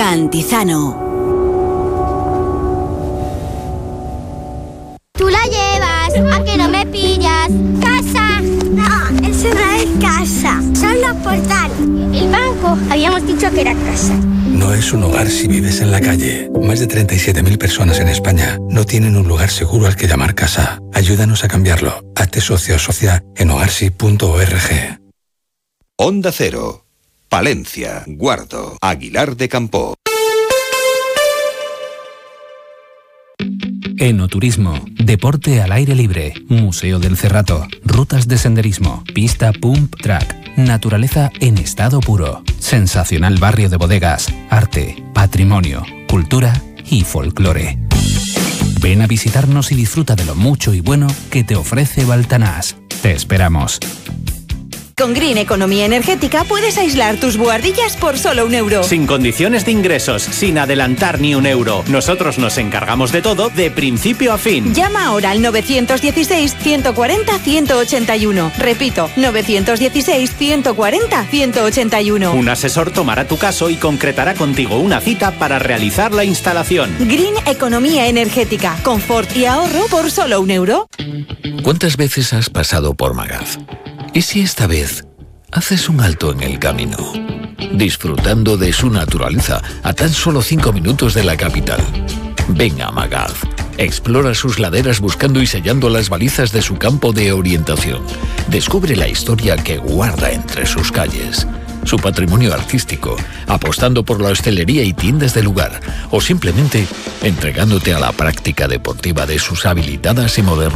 Cantizano. Tú la llevas, ¿a que no me pillas? ¡Casa! No, eso no es casa, son los portales. El banco, habíamos dicho que era casa. No es un hogar si vives en la calle. Más de 37.000 personas en España no tienen un lugar seguro al que llamar casa. Ayúdanos a cambiarlo. Hazte socio o socia en hogarsi.org. Onda Cero, Palencia, Guardo, Aguilar de Campoo. Enoturismo, deporte al aire libre, Museo del Cerrato, rutas de senderismo, pista pump track, naturaleza en estado puro, sensacional barrio de bodegas, arte, patrimonio, cultura y folclore. Ven a visitarnos y disfruta de lo mucho y bueno que te ofrece Baltanás. Te esperamos. Con Green Economía Energética puedes aislar tus buhardillas por solo €1. Sin condiciones de ingresos, sin adelantar ni €1. Nosotros nos encargamos de todo de principio a fin. Llama ahora al 916-140-181. Repito, 916-140-181. Un asesor tomará tu caso y concretará contigo una cita para realizar la instalación. Green Economía Energética. Confort y ahorro por solo €1. ¿Cuántas veces has pasado por Magaz? ¿Y si esta vez haces un alto en el camino? Disfrutando de su naturaleza a tan solo 5 minutos de la capital. Ven a Magaz. Explora sus laderas buscando y sellando las balizas de su campo de orientación. Descubre la historia que guarda entre sus calles. Su patrimonio artístico, apostando por la hostelería y tiendas del lugar, o simplemente entregándote a la práctica deportiva de sus habilitadas y modernas